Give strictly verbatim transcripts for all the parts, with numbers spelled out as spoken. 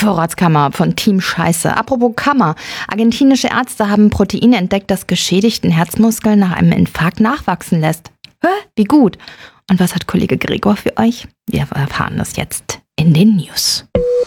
Vorratskammer von Team Scheiße. Apropos Kammer. Argentinische Ärzte haben Protein entdeckt, das geschädigten Herzmuskeln nach einem Infarkt nachwachsen lässt. Hä? Wie gut. Und was hat Kollege Gregor für euch? Wir erfahren das jetzt in den News.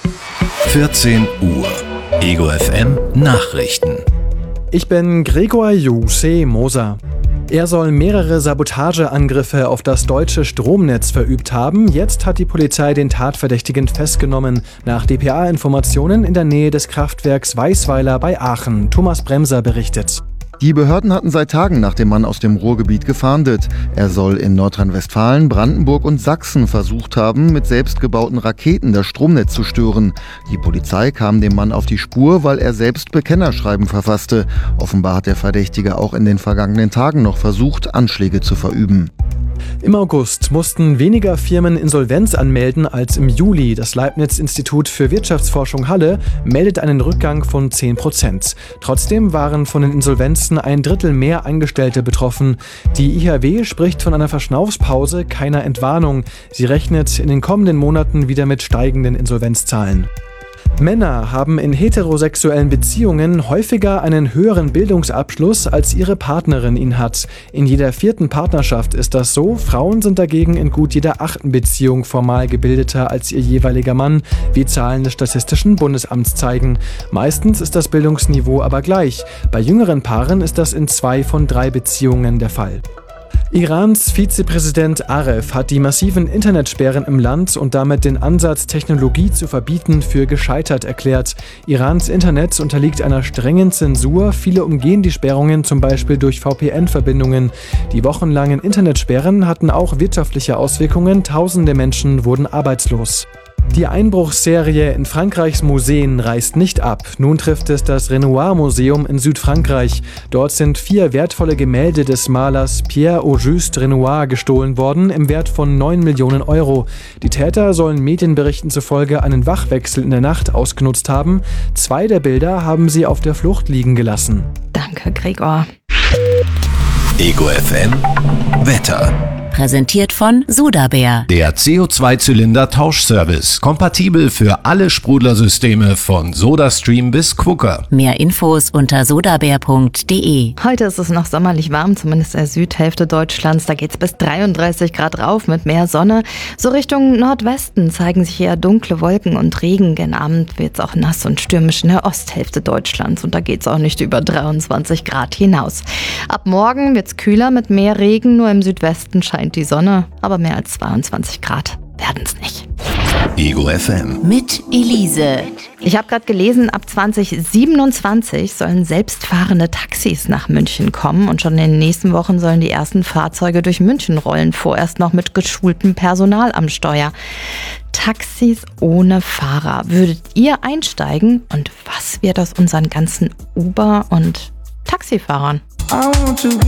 vierzehn Uhr. Ego F M Nachrichten. Ich bin Gregor Jose Moser. Er soll mehrere Sabotageangriffe auf das deutsche Stromnetz verübt haben. Jetzt hat die Polizei den Tatverdächtigen festgenommen. Nach D P A-Informationen in der Nähe des Kraftwerks Weißweiler bei Aachen. Thomas Bremser berichtet. Die Behörden hatten seit Tagen nach dem Mann aus dem Ruhrgebiet gefahndet. Er soll in Nordrhein-Westfalen, Brandenburg und Sachsen versucht haben, mit selbstgebauten Raketen das Stromnetz zu stören. Die Polizei kam dem Mann auf die Spur, weil er selbst Bekennerschreiben verfasste. Offenbar hat der Verdächtige auch in den vergangenen Tagen noch versucht, Anschläge zu verüben. Im August mussten weniger Firmen Insolvenz anmelden als im Juli. Das Leibniz-Institut für Wirtschaftsforschung Halle meldet einen Rückgang von zehn Prozent. Trotzdem waren von den Insolvenzen ein Drittel mehr Angestellte betroffen. Die I H W spricht von einer Verschnaufspause, keiner Entwarnung. Sie rechnet in den kommenden Monaten wieder mit steigenden Insolvenzzahlen. Männer haben in heterosexuellen Beziehungen häufiger einen höheren Bildungsabschluss, als ihre Partnerin ihn hat. In jeder vierten Partnerschaft ist das so. Frauen sind dagegen in gut jeder achten Beziehung formal gebildeter als ihr jeweiliger Mann, wie Zahlen des Statistischen Bundesamts zeigen. Meistens ist das Bildungsniveau aber gleich. Bei jüngeren Paaren ist das in zwei von drei Beziehungen der Fall. Irans Vizepräsident Aref hat die massiven Internetsperren im Land und damit den Ansatz, Technologie zu verbieten, für gescheitert erklärt. Irans Internet unterliegt einer strengen Zensur. Viele umgehen die Sperrungen zum Beispiel durch V P N-Verbindungen. Die wochenlangen Internetsperren hatten auch wirtschaftliche Auswirkungen. Tausende Menschen wurden arbeitslos. Die Einbruchsserie in Frankreichs Museen reißt nicht ab. Nun trifft es das Renoir-Museum in Südfrankreich. Dort sind vier wertvolle Gemälde des Malers Pierre-Auguste Renoir gestohlen worden, im Wert von neun Millionen Euro. Die Täter sollen Medienberichten zufolge einen Wachwechsel in der Nacht ausgenutzt haben. Zwei der Bilder haben sie auf der Flucht liegen gelassen. Danke, Gregor. Ego F M Wetter. Präsentiert von Sodabär. Der C O zwei Zylinder Tauschservice. Kompatibel für alle Sprudlersysteme von SodaStream bis Quooker. Mehr Infos unter sodabär punkt de. Heute ist es noch sommerlich warm, zumindest in der Südhälfte Deutschlands. Da geht's bis dreiunddreißig Grad rauf mit mehr Sonne. So Richtung Nordwesten zeigen sich eher dunkle Wolken und Regen. Gen Abend wird's auch nass und stürmisch in der Osthälfte Deutschlands. Und da geht's auch nicht über dreiundzwanzig Grad hinaus. Ab morgen wird's kühler mit mehr Regen. Nur im Südwesten scheint die Sonne, aber mehr als zweiundzwanzig Grad werden's nicht. Ego F M. Mit Elise. Ich habe gerade gelesen, ab zwanzig siebenundzwanzig sollen selbstfahrende Taxis nach München kommen und schon in den nächsten Wochen sollen die ersten Fahrzeuge durch München rollen, vorerst noch mit geschultem Personal am Steuer. Taxis ohne Fahrer. Würdet ihr einsteigen? Und was wird aus unseren ganzen Uber- und Taxifahrern?